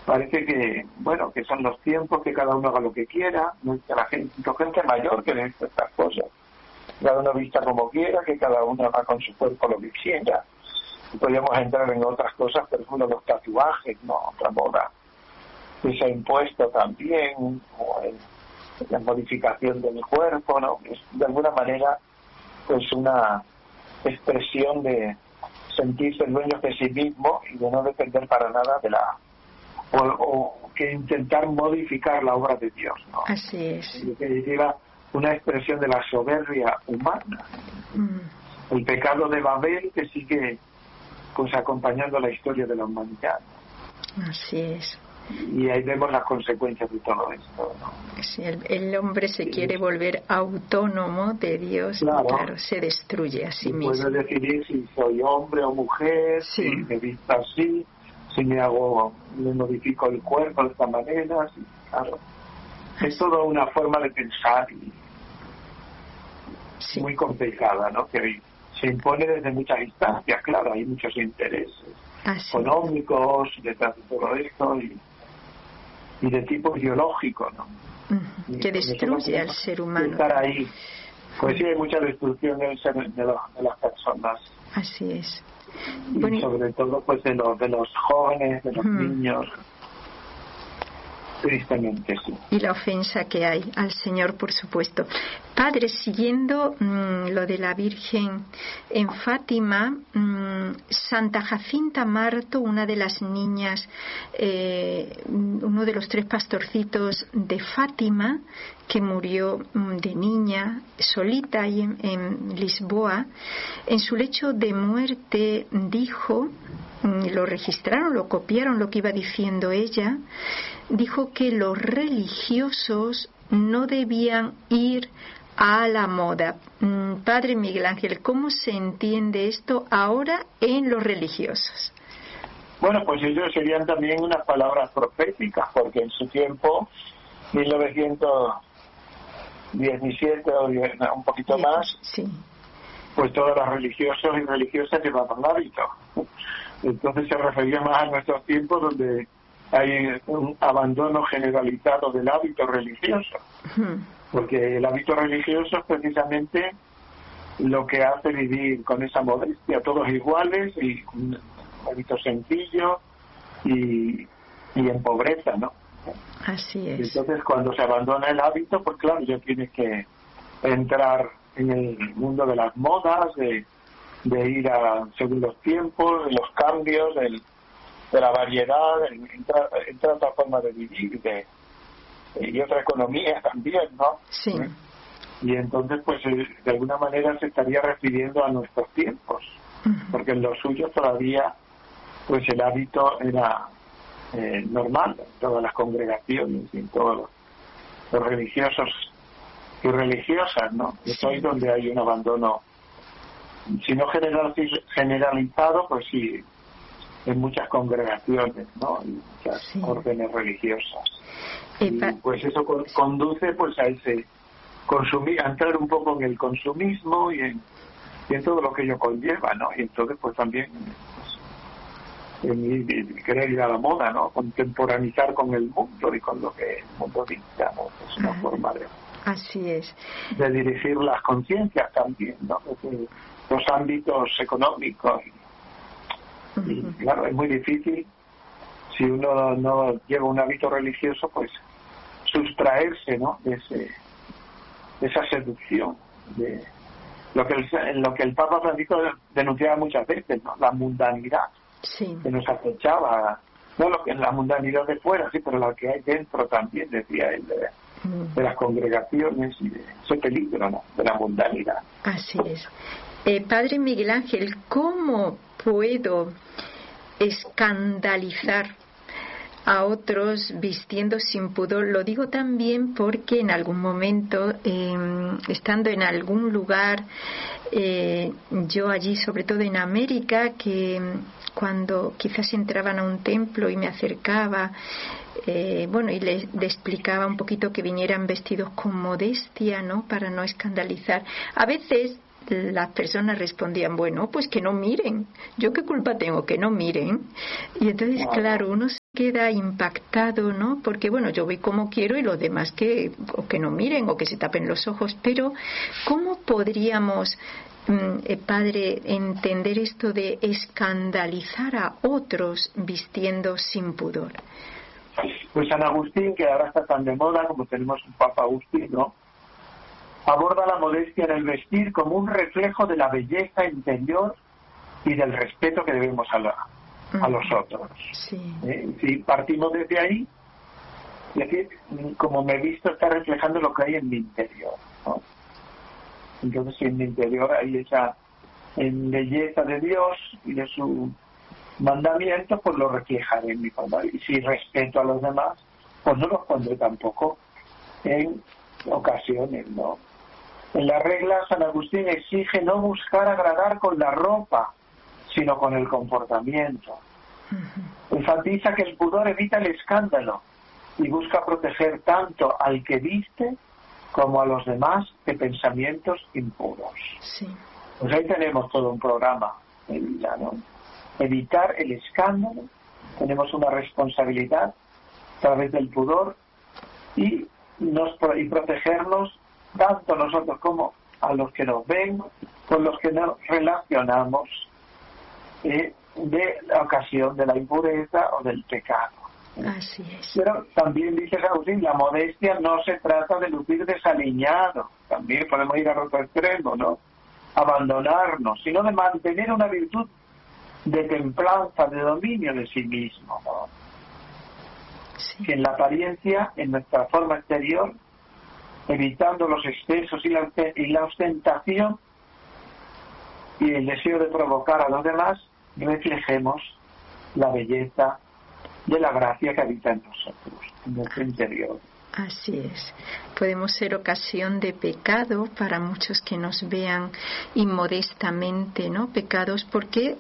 parece que, bueno, que son los tiempos, que cada uno haga lo que quiera, no es que la gente mayor que le dice estas cosas, cada uno vista como quiera, que cada uno haga con su cuerpo lo que quiera. Y podríamos entrar en otras cosas, por ejemplo, los tatuajes, ¿no? Otra moda que se ha impuesto también, o la modificación del cuerpo, ¿no? Es de alguna manera, pues una expresión de sentirse dueños de sí mismo y de no depender para nada de o que intentar modificar la obra de Dios, ¿no? Así es. En definitiva, una expresión de la soberbia humana. El pecado de Babel que sigue pues acompañando la historia de la humanidad. Así es. Y ahí vemos las consecuencias de todo esto, ¿no? Sí, el hombre se quiere volver autónomo de Dios, claro. Y claro, se destruye a sí mismo. Puede decidir si soy hombre o mujer, sí. Si me visto así, si me modifico el cuerpo de esta manera, sí, claro. Es toda una forma de pensar sí. Muy complicada, ¿no? Que se impone desde muchas instancias, claro, hay muchos intereses económicos detrás de todo esto y de tipo ideológico, ¿no? Que destruye al ser humano. Estar ahí, pues sí, hay mucha destrucción de las personas. Así es. Y sobre todo, pues de los jóvenes, de los niños. Tristemente, sí. Y la ofensa que hay al Señor, por supuesto. Padre, siguiendo lo de la Virgen en Fátima, Santa Jacinta Marto, una de las niñas, uno de los 3 pastorcitos de Fátima, que murió de niña, solita ahí en Lisboa, en su lecho de muerte dijo, lo registraron, lo copiaron lo que iba diciendo ella, dijo que los religiosos no debían ir a la moda. Padre Miguel Ángel, ¿cómo se entiende esto ahora en los religiosos? Bueno, pues ellos serían también unas palabras proféticas, porque en su tiempo, 1917 o un poquito más, sí. Pues todos los religiosos y religiosas llevaban hábito. Entonces se refería más a nuestros tiempos donde hay un abandono generalizado del hábito religioso. Porque el hábito religioso es precisamente lo que hace vivir con esa modestia, todos iguales y un hábito sencillo y en pobreza, ¿no? Así es. Entonces cuando se abandona el hábito, pues claro, ya tienes que entrar en el mundo de las modas, de ir según los tiempos, de los cambios, de la variedad, entra otra forma de vivir y otra economía también, ¿no? Sí. Y entonces, pues, de alguna manera se estaría refiriendo a nuestros tiempos, porque en los suyos todavía, pues, el hábito era normal en todas las congregaciones y en todos los religiosos y religiosas, ¿no? Sí. Es ahí donde hay un abandono, si no generalizado, pues sí, en muchas congregaciones, ¿no? Y muchas órdenes religiosas. Y pues eso conduce pues a ese a entrar un poco en el consumismo y en todo lo que ello conlleva, ¿no? Y entonces pues también en querer ir a la moda, ¿no? Contemporanizar con el mundo y con lo que el mundo dicta, ¿no? Es una forma de dirigir las conciencias también, ¿no? Desde los ámbitos económicos y claro, es muy difícil si uno no lleva un hábito religioso, pues sustraerse, ¿no? De esa seducción, de lo que el Papa Francisco denunciaba muchas veces, ¿no? La mundanidad que nos acechaba, no lo que es la mundanidad de fuera, sí, pero la que hay dentro también, decía él, de las congregaciones y de ese peligro, ¿no? De la mundanidad. Así es. Padre Miguel Ángel, ¿cómo puedo escandalizar a otros vistiendo sin pudor? Lo digo también porque en algún momento, estando en algún lugar, yo allí, sobre todo en América, que cuando quizás entraban a un templo y me acercaba, y le explicaba un poquito que vinieran vestidos con modestia, ¿no? Para no escandalizar. A veces las personas respondían, bueno, pues que no miren, yo qué culpa tengo, que no miren. Y entonces, claro, uno se queda impactado, ¿no? Porque, bueno, yo voy como quiero y los demás que no miren o que se tapen los ojos. Pero, ¿cómo podríamos, padre, entender esto de escandalizar a otros vistiendo sin pudor? Pues San Agustín, que ahora está tan de moda, como tenemos un Papa Agustín, ¿no?, aborda la modestia en el vestir como un reflejo de la belleza interior y del respeto que debemos a los otros. Sí. Si partimos desde ahí, es decir, como me he visto, está reflejando lo que hay en mi interior, ¿no? Entonces, si en mi interior hay esa belleza de Dios y de su mandamiento, pues lo reflejaré en mi forma. Y si respeto a los demás, pues no los pondré tampoco en ocasiones, ¿no? En la regla, San Agustín exige no buscar agradar con la ropa, sino con el comportamiento. Enfatiza que el pudor evita el escándalo y busca proteger tanto al que viste como a los demás de pensamientos impuros. Sí. Pues ahí tenemos todo un programa de vida, ¿no? Evitar el escándalo, tenemos una responsabilidad a través del pudor y protegernos tanto nosotros como a los que nos ven, con los que nos relacionamos de la ocasión de la impureza o del pecado. Así es. Pero también dice San Agustín, la modestia no se trata de lucir desaliñado, también podemos ir al otro extremo, ¿no? Abandonarnos, sino de mantener una virtud de templanza, de dominio de sí mismo, ¿no? Sí. Que en la apariencia, en nuestra forma exterior, evitando los excesos y la ostentación y el deseo de provocar a los demás, reflejemos la belleza de la gracia que habita en nosotros, en nuestro interior. Así es. Podemos ser ocasión de pecado para muchos que nos vean inmodestamente, ¿no? Pecados porque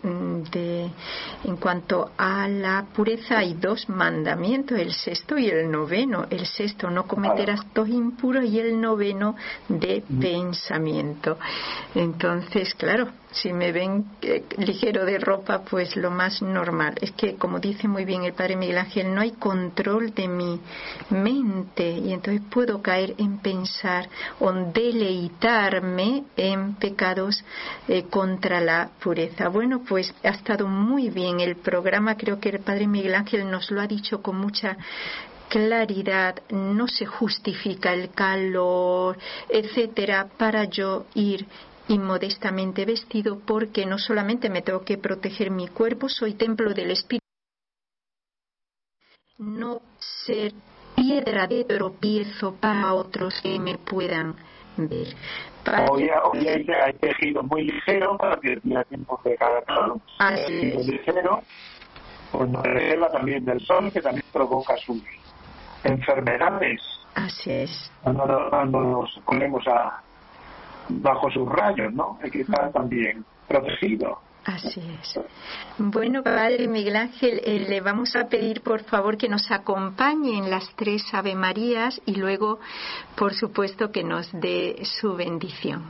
en cuanto a la pureza hay dos mandamientos, el sexto y el noveno. El sexto, no cometer actos impuros, y el noveno, de pensamiento. Entonces, claro, si me ven ligero de ropa, pues lo más normal es que, como dice muy bien el Padre Miguel Ángel, no hay control de mi mente y entonces puedo caer en pensar o deleitarme en pecados contra la pureza. Bueno, pues ha estado muy bien el programa, creo que el Padre Miguel Ángel nos lo ha dicho con mucha claridad. No se justifica el calor, etcétera, para yo ir inmodestamente vestido, porque no solamente me tengo que proteger mi cuerpo, soy templo del Espíritu, no ser piedra de tropiezo para otros que me puedan ver. Hoy hay tejido muy ligero para que el tiempo de cada calor. Así es. Ligero, pues nos reserva también del sol, que también provoca sus enfermedades. Así es. Cuando nos ponemos bajo sus rayos, ¿no? Hay que estar también protegido. Así es. Bueno, Padre Miguel Ángel, le vamos a pedir por favor que nos acompañe en las 3 Ave Marías y luego, por supuesto, que nos dé su bendición.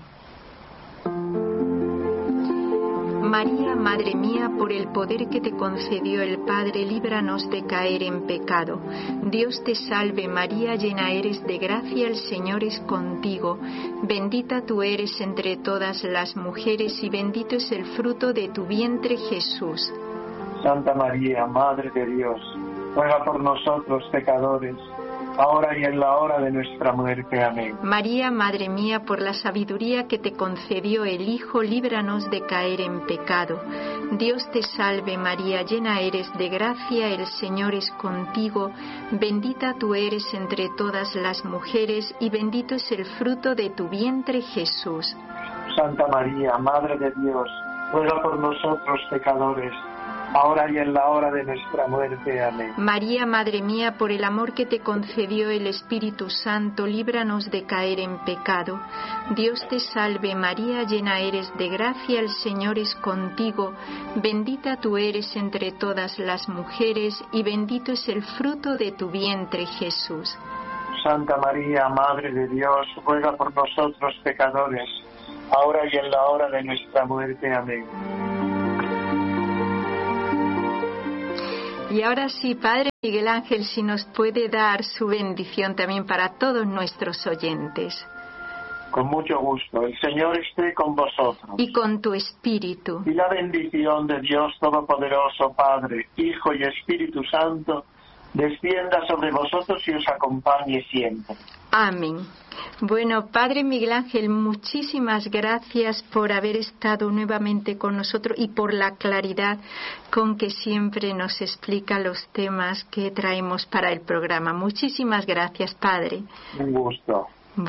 María, Madre mía, por el poder que te concedió el Padre, líbranos de caer en pecado. Dios te salve María, llena eres de gracia, el Señor es contigo. Bendita tú eres entre todas las mujeres y bendito es el fruto de tu vientre, Jesús. Santa María, Madre de Dios, ruega por nosotros pecadores, ahora y en la hora de nuestra muerte. Amén. María, Madre mía, por la sabiduría que te concedió el Hijo, líbranos de caer en pecado. Dios te salve María, llena eres de gracia, el Señor es contigo. Bendita tú eres entre todas las mujeres y bendito es el fruto de tu vientre, Jesús. Santa María, Madre de Dios, ruega por nosotros pecadores, ahora y en la hora de nuestra muerte. Amén. María, Madre mía, por el amor que te concedió el Espíritu Santo, líbranos de caer en pecado. Dios te salve María, llena eres de gracia, el Señor es contigo. Bendita tú eres entre todas las mujeres y bendito es el fruto de tu vientre, Jesús. Santa María, Madre de Dios, ruega por nosotros pecadores, ahora y en la hora de nuestra muerte. Amén. Y ahora sí, Padre Miguel Ángel, si nos puede dar su bendición también para todos nuestros oyentes. Con mucho gusto. El Señor esté con vosotros. Y con tu espíritu. Y la bendición de Dios Todopoderoso, Padre, Hijo y Espíritu Santo, descienda sobre vosotros y os acompañe siempre. Amén. Bueno, Padre Miguel Ángel, muchísimas gracias por haber estado nuevamente con nosotros y por la claridad con que siempre nos explica los temas que traemos para el programa. Muchísimas gracias, Padre. Un gusto.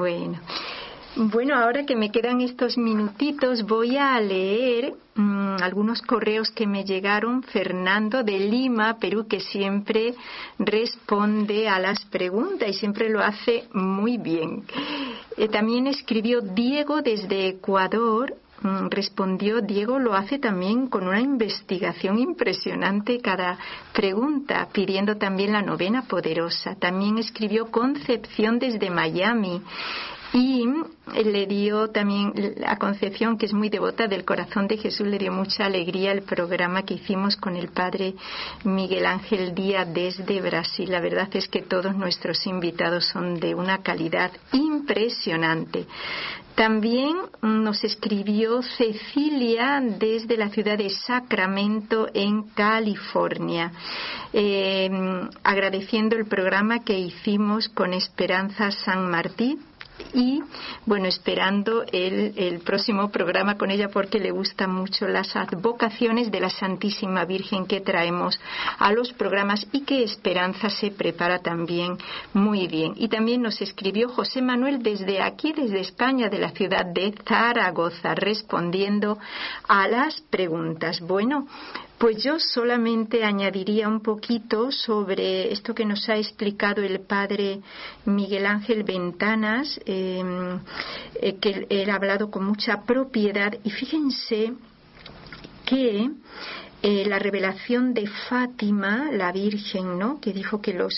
Bueno, ahora que me quedan estos minutitos, voy a leer algunos correos que me llegaron. Fernando de Lima, Perú, que siempre responde a las preguntas y siempre lo hace muy bien. También escribió Diego desde Ecuador. Respondió Diego, lo hace también con una investigación impresionante cada pregunta, pidiendo también la novena poderosa. También escribió Concepción desde Miami. Y le dio también a Concepción, que es muy devota del Corazón de Jesús, le dio mucha alegría el programa que hicimos con el Padre Miguel Ángel Díaz desde Brasil. La verdad es que todos nuestros invitados son de una calidad impresionante. También nos escribió Cecilia desde la ciudad de Sacramento, en California, agradeciendo el programa que hicimos con Esperanza San Martín. Y bueno, esperando el próximo programa con ella, porque le gustan mucho las advocaciones de la Santísima Virgen que traemos a los programas, y que Esperanza se prepara también muy bien. Y también nos escribió José Manuel desde aquí, desde España, de la ciudad de Zaragoza, respondiendo a las preguntas. Bueno, pues yo solamente añadiría un poquito sobre esto que nos ha explicado el Padre Miguel Ángel Ventanas, que él ha hablado con mucha propiedad. Y fíjense que la revelación de Fátima, la Virgen, ¿no?, que dijo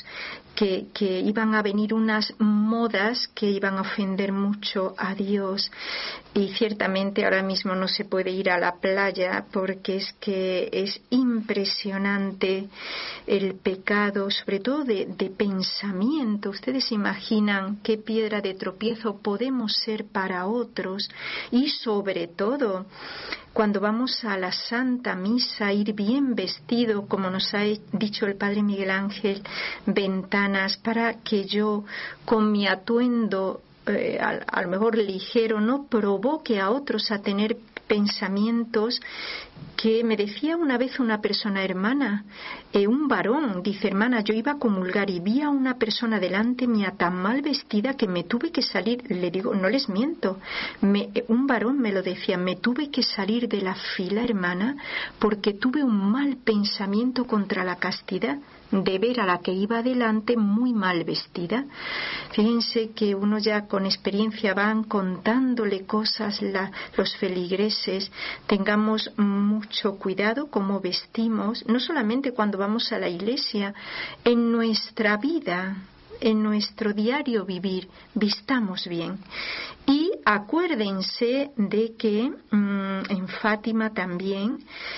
que iban a venir unas modas que iban a ofender mucho a Dios, y ciertamente ahora mismo no se puede ir a la playa porque es que es impresionante el pecado, sobre todo de pensamiento. Ustedes imaginan qué piedra de tropiezo podemos ser para otros, y sobre todo cuando vamos a la Santa Misa, ir bien vestido, como nos ha dicho el Padre Miguel Ángel Ventanas, para que yo, con mi atuendo a lo mejor ligero, no provoque a otros a tener pensamientos. Que me decía una vez una persona, hermana, un varón, dice, hermana, yo iba a comulgar y vi a una persona delante mía tan mal vestida que me tuve que salir. Le digo, no les miento, un varón me lo decía, me tuve que salir de la fila, hermana, porque tuve un mal pensamiento contra la castidad, de ver a la que iba delante muy mal vestida. Fíjense que uno ya con experiencia van contándole cosas, los feligreses. Tengamos mucho cuidado cómo vestimos, no solamente cuando vamos a la iglesia, en nuestra vida, en nuestro diario vivir, vistamos bien. Y acuérdense de que en Fátima también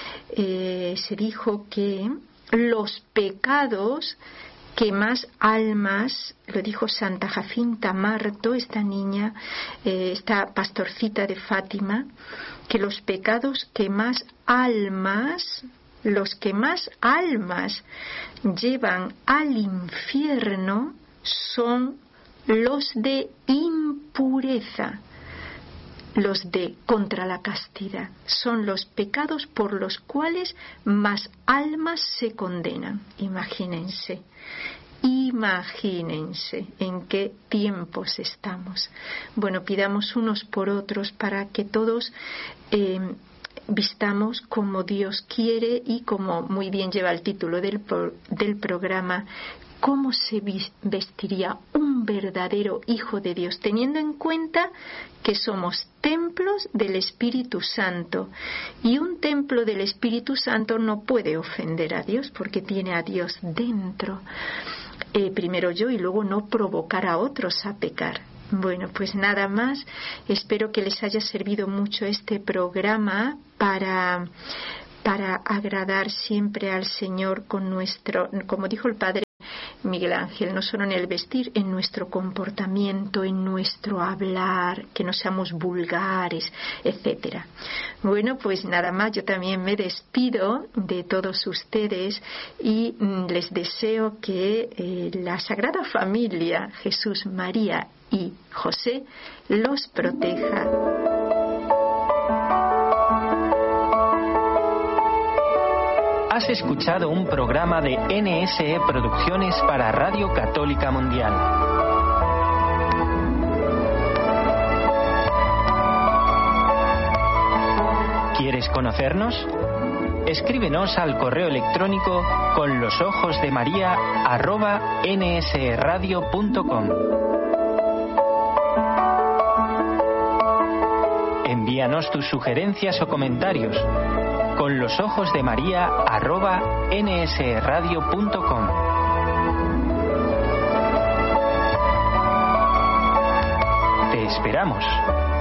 se dijo que los pecados que más almas, lo dijo Santa Jacinta Marto, esta niña, esta pastorcita de Fátima, que los pecados que más almas, los que más almas llevan al infierno son los de impureza. Los de contra la castidad son los pecados por los cuales más almas se condenan. Imagínense en qué tiempos estamos. Bueno, pidamos unos por otros para que todos vistamos como Dios quiere, y como muy bien lleva el título del programa, cómo se vestiría un verdadero hijo de Dios, teniendo en cuenta que somos templos del Espíritu Santo, y un templo del Espíritu Santo no puede ofender a Dios porque tiene a Dios dentro. Primero yo, y luego no provocar a otros a pecar. Bueno, pues nada más. Espero que les haya servido mucho este programa para agradar siempre al Señor con nuestro, como dijo el Padre Miguel Ángel, no solo en el vestir, en nuestro comportamiento, en nuestro hablar, que no seamos vulgares, etcétera. Bueno, pues nada más, yo también me despido de todos ustedes y les deseo que la Sagrada Familia, Jesús, María y José, los proteja. Has escuchado un programa de NSE Producciones para Radio Católica Mundial. ¿Quieres conocernos? Escríbenos al correo electrónico conlosojosdemaria@nsradio.com. Envíanos tus sugerencias o comentarios conlosojosdemaria@nsradio.com. Te esperamos.